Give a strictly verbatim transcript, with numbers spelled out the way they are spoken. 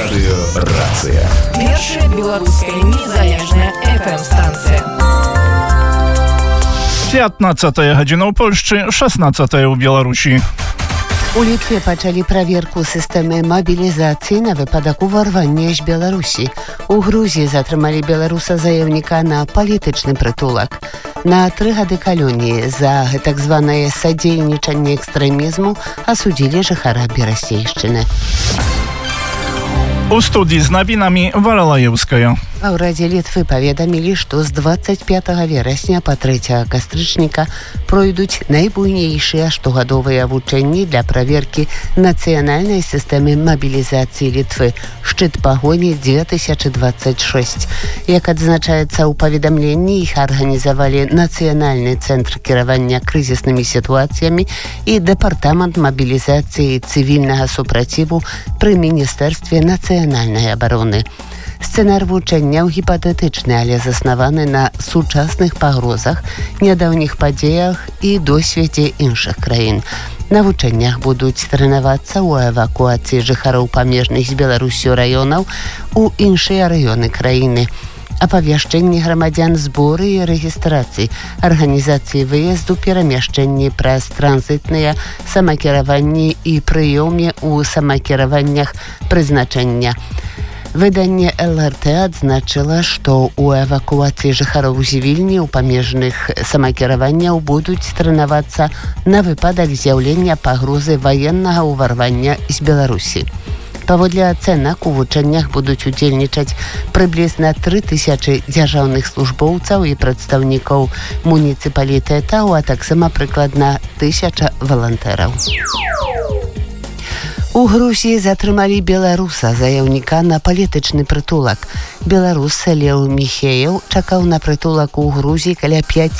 Радыё «Рацыя». Першая беларуская незалежная эф эм-станцыя. пятнадцатая гадзіна ў Польшчы, шаснаццатая ў Беларусі. У Літве пачалі праверку сістэмы мабілізацыі на выпадак уварвання з Беларусі. У Грузіі затрымалі беларуса-заяўніка на палітычны прытулак. На тры гады калоніі за так званае садзейнічанне экстрэмізму асудзілі жыхара Берасцейшчыны. У студii z nawinami Wala Lajewskaja. А ў Радзе Літвы паведамілі, што з дваццаць пятага верасня па трэцяга кастрычніка пройдуць найбуйнейшыя штогадовыя вучэнні для праверкі нацыянальнай сістэмы мабілізацыі Літвы «Шчыт пагоні две тысячи двадцать шесть». Як адзначаецца ў паведамленні, іх арганізавалі Нацыянальны цэнтр кіравання крызіснымі сітуацыямі і Дэпартамент мабілізацыі цывільнага супраціву пры Міністэрстве нацыянальнай абароны. Сцэнар вучэнняў гіпатэтычны, але заснаваны на сучасных пагрозах, нядаўніх падзеях і досведзе іншых краін. На вучэннях будуць трэнавацца ў эвакуацыі жыхароў памежных з Беларусю раёнаў у іншыя раёны краіны, апавяшчэнні грамадзян, зборы і рэгістрацыі, арганізацыі выезду, перамяшчэнні праз транзітныя самакіраванні і прыёме ў самакіраваннях прызначэння. Выданне эл эр тэ адзначыла, што ў эвакуацыі жыхароў з Вільні ў памежных самакіраванняў будуць трэнавацца на выпадак з'яўлення пагрозы ваеннага ўварвання з Беларусі. Паводле ацэнак, у вучэннях будуць удзельнічаць прыблізна тры тысячы дзяржаўных службоўцаў і прадстаўнікоў муніцыпалітэтаў, а таксама прыкладна тысяча валантэраў. У Грузіі затрымалі беларуса, заяўніка на палітычны прытулак. Беларус Леў Міхеяў чакаў на прытулак у Грузіі каля пяці